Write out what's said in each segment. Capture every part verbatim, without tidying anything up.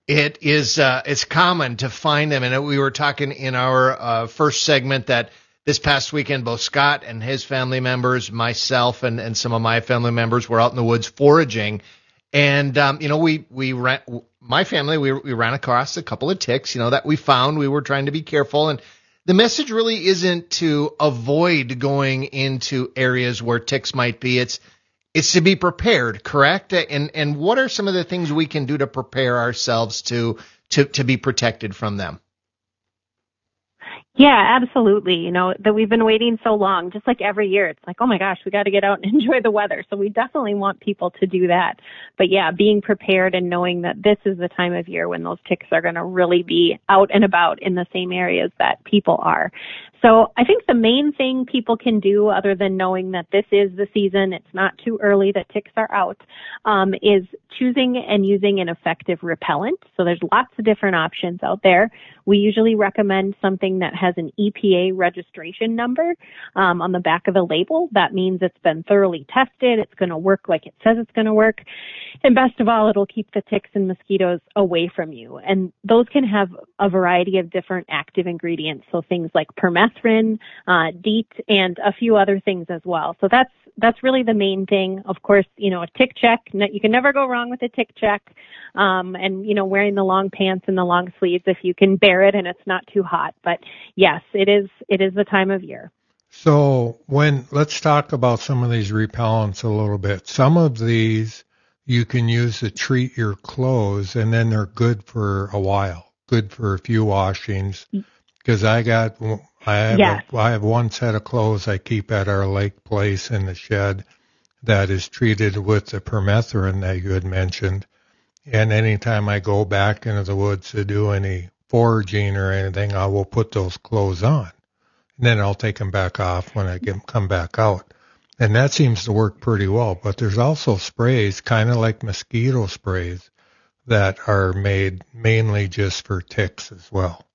It is, uh, it's common to find them. And we were talking in our uh, first segment that this past weekend, both Scott and his family members, myself and, and some of my family members were out in the woods foraging. And, um, you know, we, we ran, my family, we, we ran across a couple of ticks, you know, that we found. We were trying to be careful. And the message really isn't to avoid going into areas where ticks might be. It's, It's to be prepared, correct? And and what are some of the things we can do to prepare ourselves to to to be protected from them? Yeah, absolutely. You know, that we've been waiting so long, just like every year. It's like, oh my gosh, we got to get out and enjoy the weather. So we definitely want people to do that. But yeah, being prepared and knowing that this is the time of year when those ticks are going to really be out and about in the same areas that people are. So I think the main thing people can do, other than knowing that this is the season, it's not too early, that ticks are out, um, is choosing and using an effective repellent. So there's lots of different options out there. We usually recommend something that has an E P A registration number um, on the back of the label. That means it's been thoroughly tested. It's going to work like it says it's going to work. And best of all, it'll keep the ticks and mosquitoes away from you. And those can have a variety of different active ingredients. So things like permethrin, uh, DEET, and a few other things as well. So that's that's really the main thing. Of course, you know, a tick check. You can never go wrong with a tick check. Um, and, you know, wearing the long pants and the long sleeves if you can bear it and it's not too hot. But yes, it is, it is the time of year. So when, let's talk about some of these repellents a little bit. Some of these you can use to treat your clothes, and then they're good for a while, good for a few washings. Because I got, I have, yes. a, I have one set of clothes I keep at our lake place in the shed that is treated with the permethrin that you had mentioned. And anytime I go back into the woods to do any foraging or anything, I will put those clothes on. And then I'll take them back off when I get, come back out. And that seems to work pretty well. But there's also sprays, kind of like mosquito sprays, that are made mainly just for ticks as well.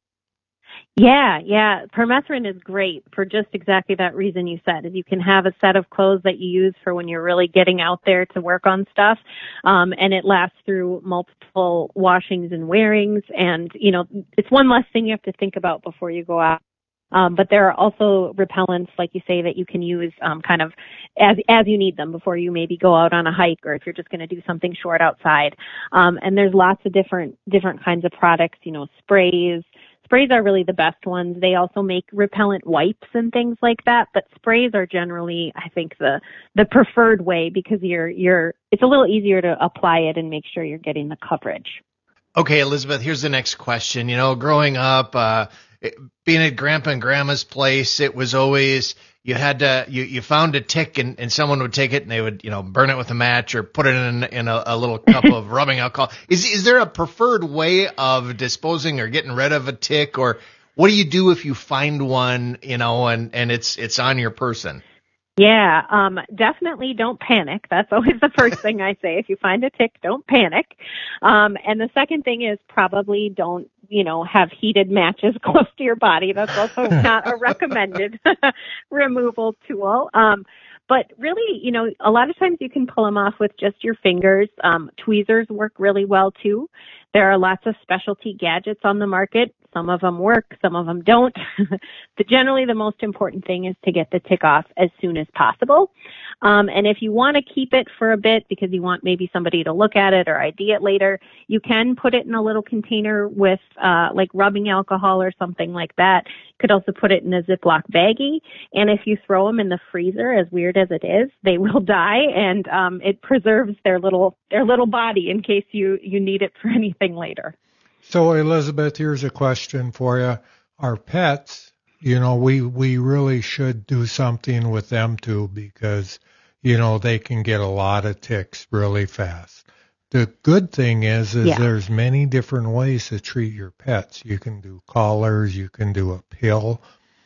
Yeah, yeah. Permethrin is great for just exactly that reason you said. Is you can have a set of clothes that you use for when you're really getting out there to work on stuff, um, and it lasts through multiple washings and wearings. And, you know, it's one less thing you have to think about before you go out. Um, but there are also repellents, like you say, that you can use um, kind of as as you need them before you maybe go out on a hike, or if you're just going to do something short outside. Um, and there's lots of different different kinds of products, you know, sprays. Sprays are really the best ones. They also make repellent wipes and things like that, but sprays are generally, I think, the the preferred way because you're you're it's a little easier to apply it and make sure you're getting the coverage. Okay, Elizabeth, here's the next question. You know, growing up, uh, being at Grandpa and Grandma's place, it was always you had to you, you found a tick and, and someone would take it and they would, you know, burn it with a match or put it in in a, a little cup of rubbing alcohol. Is is there a preferred way of disposing or getting rid of a tick, or what do you do if you find one, you know, and, and it's it's on your person? Yeah, um, definitely don't panic. That's always the first thing I say. If you find a tick, don't panic. Um, and the second thing is probably don't, you know, have heated matches close to your body. That's also not a recommended removal tool. Um, but really, you know, a lot of times you can pull them off with just your fingers. Um, tweezers work really well too. There are lots of specialty gadgets on the market. Some of them work, some of them don't. But generally, the most important thing is to get the tick off as soon as possible. Um, and if you want to keep it for a bit because you want maybe somebody to look at it or I D it later, you can put it in a little container with uh, like rubbing alcohol or something like that. You could also put it in a Ziploc baggie. And if you throw them in the freezer, as weird as it is, they will die, and um, it preserves their little their little body in case you, you need it for anything later. So, Elizabeth, here's a question for you. Our pets, you know, we, we really should do something with them too because, you know, they can get a lot of ticks really fast. The good thing is, is yeah. there's many different ways to treat your pets. You can do collars, you can do a pill.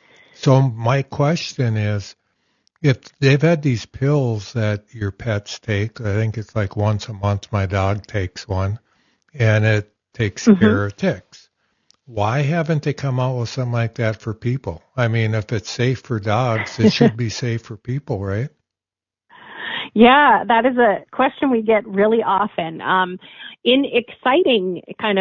So my question is, if they've had these pills that your pets take, I think it's like once a month my dog takes one, and it takes mm-hmm. care of ticks. Why haven't they come out with something like that for people? I mean, if it's safe for dogs, it should be safe for people, right? Yeah, that is a question we get really often. Um, in exciting kind of